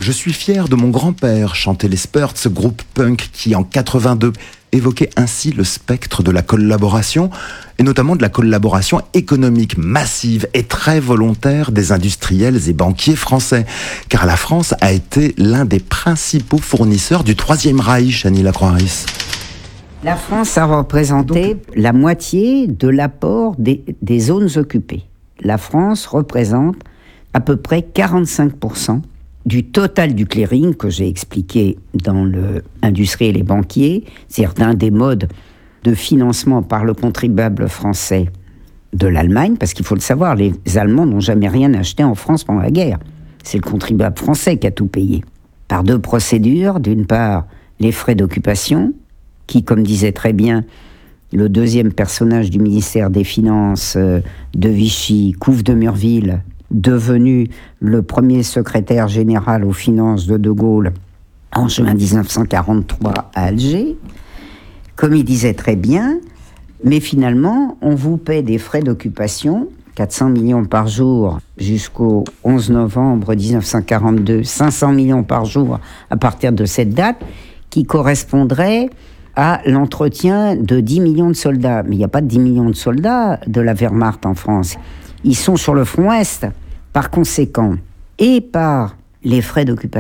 Je suis fier de mon grand-père, chantaient les Spurts, ce groupe punk qui, en 82, évoquait ainsi le spectre de la collaboration, et notamment de la collaboration économique massive et très volontaire des industriels et banquiers français. Car la France a été l'un des principaux fournisseurs du Troisième Reich, Annie Lacroix-Ris. La France a représenté la moitié de l'apport des zones occupées. La France représente à peu près 45% du total du clearing que j'ai expliqué dans l'industrie et les banquiers, c'est-à-dire d'un des modes de financement par le contribuable français de l'Allemagne, parce qu'il faut le savoir, les Allemands n'ont jamais rien acheté en France pendant la guerre. C'est le contribuable français qui a tout payé. Par deux procédures, d'une part, les frais d'occupation, qui, comme disait très bien le deuxième personnage du ministère des Finances de Vichy, Couve de Murville, devenu le premier secrétaire général aux finances de Gaulle en juin 1943 à Alger, comme il disait très bien, mais finalement, on vous paie des frais d'occupation, 400 millions par jour jusqu'au 11 novembre 1942, 500 millions par jour à partir de cette date, qui correspondrait à l'entretien de 10 millions de soldats. Mais il n'y a pas de 10 millions de soldats de la Wehrmacht en France. Ils sont sur le front Ouest. Par conséquent, et par les frais d'occupation,